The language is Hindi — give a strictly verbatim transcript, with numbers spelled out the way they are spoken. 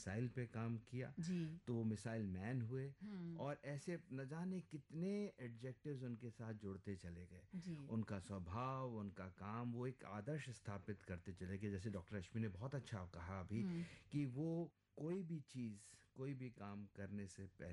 मिसाइल पे काम किया, जी। तो वो मिसाइल मैन हुए। हुँ। और ऐसे न जाने कितने एडजेक्टिव्स उनके साथ जुड़ते चले गए। जी। उनका स्वभाव, उनका काम, वो एक आदर्श स्थापित करते चले गए। जैसे डॉक्टर रश्मि ने बहुत अच्छा कहा अभी हुँ। कि वो कोई भी चीज़, कोई भी काम करने से पहले